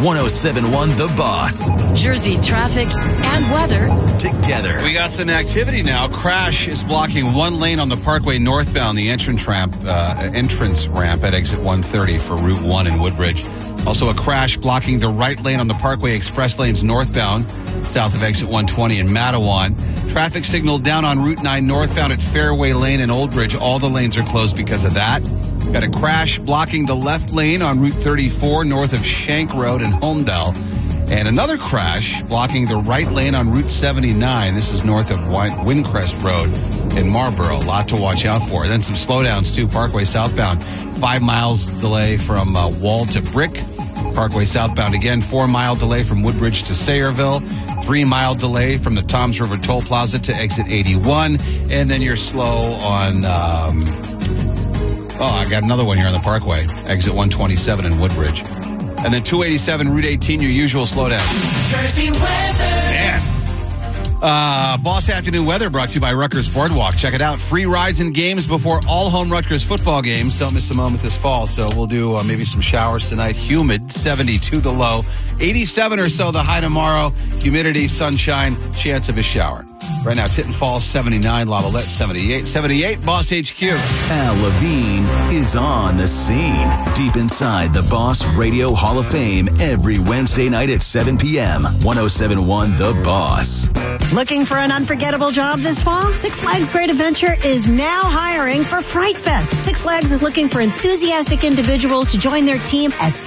1071 The Boss. Jersey traffic and weather Together. We got some activity now. Crash is blocking one lane on the Parkway northbound, the entrance ramp at exit 130 for Route 1 in Woodbridge. Also a crash blocking the right lane on the Parkway Express lanes northbound, south of exit 120 in Matawan. Traffic signal down on Route 9 northbound at Fairway Lane in Old Bridge. All the lanes are closed because of that. Got a crash blocking the left lane on Route 34 north of Shank Road in Homedale. And another crash blocking the right lane on Route 79. This is north of Windcrest Road in Marlborough. A lot to watch out for. Then some slowdowns, too. Parkway southbound, 5 miles delay from Wall to Brick. Parkway southbound again, 4 mile delay from Woodbridge to Sayreville. 3 mile delay from the Toms River Toll Plaza to exit 81. And then you're slow on... I got another one here on the Parkway, exit 127 in Woodbridge. And then 287, Route 18, your usual slowdown. Jersey weather. Man. Boss Afternoon Weather brought to you by Rutgers Boardwalk. Check it out. Free rides and games before all home Rutgers football games. Don't miss a moment this fall. So we'll do maybe some showers tonight. Humid, 72 the low. 87 or so the high tomorrow. Humidity, sunshine, chance of a shower. Right now, it's Hittin' Falls, 79. Lavalette, 78. 78, Boss HQ. Al Levine is on the scene. Deep inside the Boss Radio Hall of Fame every Wednesday night at 7 p.m. 1071 The Boss. Looking for an unforgettable job this fall? Six Flags Great Adventure is now hiring for Fright Fest. Six Flags is looking for enthusiastic individuals to join their team as